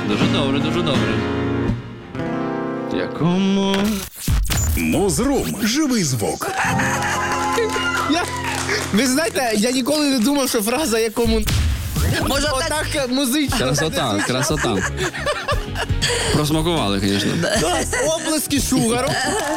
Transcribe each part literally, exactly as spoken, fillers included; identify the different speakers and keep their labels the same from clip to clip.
Speaker 1: Дуже добре, дуже добре. Якому?
Speaker 2: Мозрум. Живий звук.
Speaker 3: Я, ви знаєте, я ніколи не думав, що фраза якому
Speaker 4: Може, так
Speaker 3: отак музично.
Speaker 1: Красота, красота. Просмакували, звісно.
Speaker 3: Клас, оплески Шугару.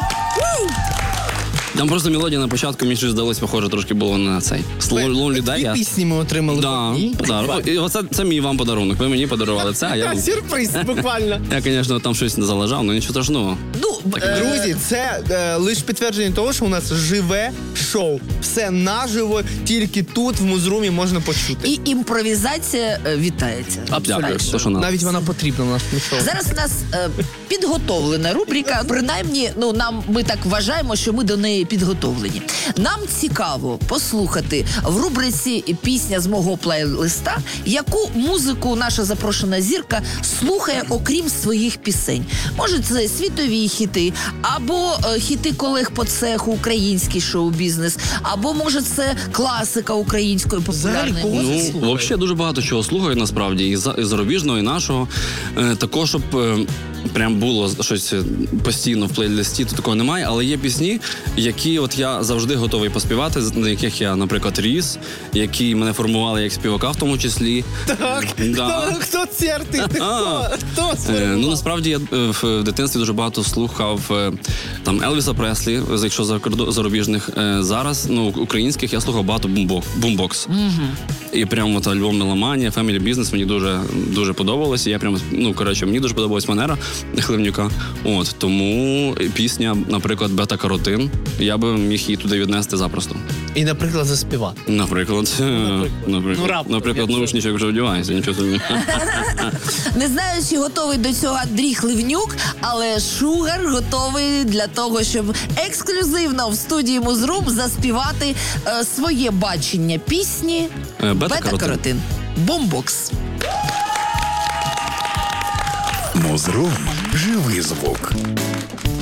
Speaker 1: Там просто мелодія на початку, мені щось здалось, похоже, трошки було на цей. Lonely Day.
Speaker 3: Дві
Speaker 1: я-
Speaker 3: пісні ми отримали.
Speaker 1: Да,
Speaker 3: Ні?
Speaker 1: подарунок. І оце це мій вам подарунок. Ви мені подарували це, а я...
Speaker 3: Така сюрприз, буквально.
Speaker 1: Я, звісно, там щось не залежав, але нічого страшного.
Speaker 4: ну, е,
Speaker 3: Друзі, це е, лише підтвердження того, що у нас живе шоу. Все наживо, тільки тут, в Музрумі, можна почути.
Speaker 4: і імпровізація е, вітається.
Speaker 1: Дякую, то, що надо.
Speaker 3: Навіть вона потрібна в нашому шоу.
Speaker 4: Зараз у нас е, підготовлена рубрика. Принаймні, ну нам ми так вважаємо, що ми до неї підготовлені. Нам цікаво послухати в рубриці «Пісня з мого плейлиста», яку музику наша запрошена зірка слухає, окрім своїх пісень. Може, це світові хіти, або е, хіти колег по цеху, український шоу-бізнес, або може це класика української популярної
Speaker 3: Взагалі, кого
Speaker 4: музики.
Speaker 1: Ну, взагалі дуже багато чого слухаю, насправді, і за- і зарубіжного, і нашого. Е, також, щоб е, прям було щось постійно в плейлисті, то такого немає, але є пісні, які от я завжди готовий поспівати, з- на яких я, наприклад, ріс, які мене формували як співака в тому числі.
Speaker 3: Так,
Speaker 1: Да.
Speaker 3: хто, хто ці артисти? Хто? Хто
Speaker 1: Е,
Speaker 3: сформував?
Speaker 1: ну, насправді, я е, в дитинстві дуже багато слухав е, там Елвіса Преслі, з- якщо за кордо- зарубіжних. Е, зараз, ну, українських я слухав багато бумбок, бумбокс. І прямо от альбом «Меломанія», «Family Business» мені дуже, дуже подобалося. Я прямо, ну, коротше, мені дуже подобалась манера Хливнюка. От, тому пісня, наприклад, «Бета-каротин», я би міг її туди віднести запросто.
Speaker 3: І, наприклад, заспівати.
Speaker 1: Наприклад, е, наприклад,
Speaker 3: Ну, раптом,
Speaker 1: наприклад,
Speaker 3: якщо-
Speaker 1: наручничок вже вдівається, нічого собі.
Speaker 4: Не знаю, чи готовий до цього Андрій Хливнюк, але Шугар готовий для того, щоб ексклюзивно в студії Музрум заспівати е, своє бачення пісні
Speaker 1: Е, «Бета-каротин».
Speaker 4: «Бета-каротин». Бомбокс.
Speaker 2: Мозрум. Живий звук.